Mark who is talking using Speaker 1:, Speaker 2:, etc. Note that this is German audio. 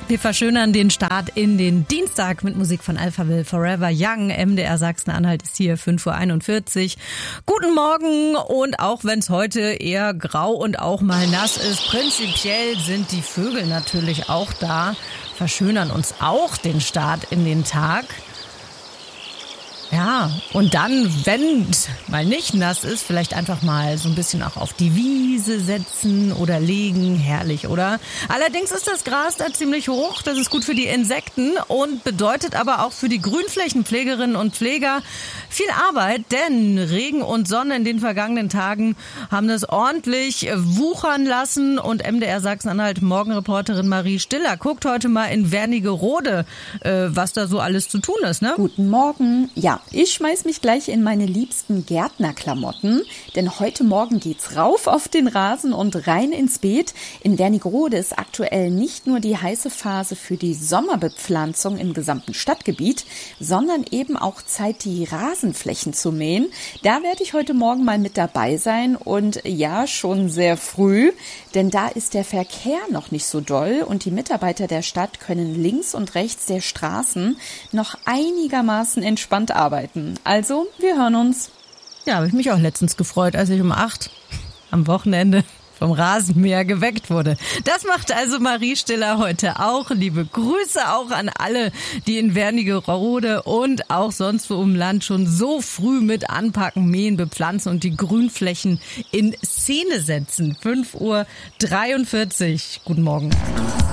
Speaker 1: Wir verschönern den Start in den Dienstag mit Musik von Alphaville, Forever Young. MDR Sachsen-Anhalt ist hier 5:41 Uhr. Guten Morgen, und auch wenn es heute eher grau und auch mal nass ist, prinzipiell sind die Vögel natürlich auch da, verschönern uns auch den Start in den Tag. Ja, und dann, wenn es mal nicht nass ist, vielleicht einfach mal so ein bisschen auch auf die Wiese setzen oder legen. Herrlich, oder? Allerdings ist das Gras da ziemlich hoch. Das ist gut für die Insekten und bedeutet aber auch für die Grünflächenpflegerinnen und Pfleger viel Arbeit, denn Regen und Sonne in den vergangenen Tagen haben das ordentlich wuchern lassen. Und MDR Sachsen-Anhalt Morgenreporterin Marie Stiller guckt heute mal in Wernigerode, was da so alles zu tun ist, ne?
Speaker 2: Guten Morgen. Ja, ich schmeiß mich gleich in meine liebsten Gärtnerklamotten, denn heute Morgen geht's rauf auf den Rasen und rein ins Beet. In Wernigerode ist aktuell nicht nur die heiße Phase für die Sommerbepflanzung im gesamten Stadtgebiet, sondern eben auch Zeit, die Rasenflächen zu mähen. Da werde ich heute Morgen mal mit dabei sein und ja, schon sehr früh, denn da ist der Verkehr noch nicht so doll und die Mitarbeiter der Stadt können links und rechts der Straßen noch einigermaßen entspannt arbeiten. Also, wir hören uns.
Speaker 1: Ja, habe ich mich auch letztens gefreut, als ich um 8 am Wochenende vom Rasenmäher geweckt wurde. Das macht also Marie Stiller heute auch. Liebe Grüße auch an alle, die in Wernigerode und auch sonst wo im Land schon so früh mit anpacken, mähen, bepflanzen und die Grünflächen in Szene setzen. 5:43 Uhr. Guten Morgen.